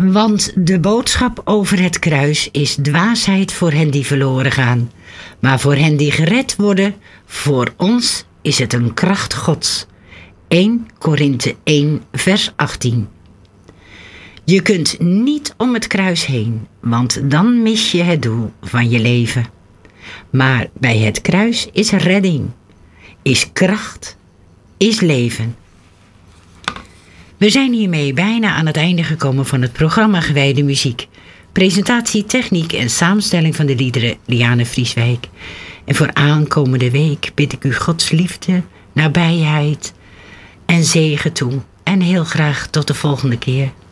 Want de boodschap over het kruis is dwaasheid voor hen die verloren gaan. Maar voor hen die gered worden, voor ons is het een kracht Gods. 1 Korinthe 1 vers 18. Je kunt niet om het kruis heen, want dan mis je het doel van je leven. Maar bij het kruis is redding, is kracht, is leven. We zijn hiermee bijna aan het einde gekomen van het programma Gewijde Muziek. Presentatie, techniek en samenstelling van de liederen Liane Vrieswijk. En voor aankomende week bid ik u Gods liefde, nabijheid en zegen toe. En heel graag tot de volgende keer.